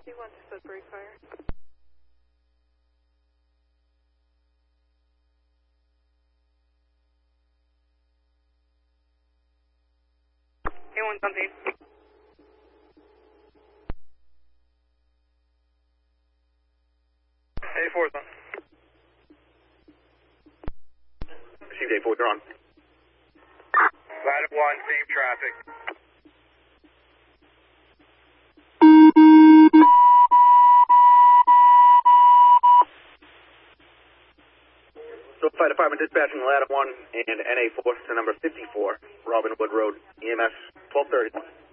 C1 to Sudbury Fire. A1 something. A4 's on. Received A4, they're on. Ladder 1, same traffic. So Fire Department dispatching Ladder 1 and NA4 to number 54, Robin Wood Road, EMS 1230.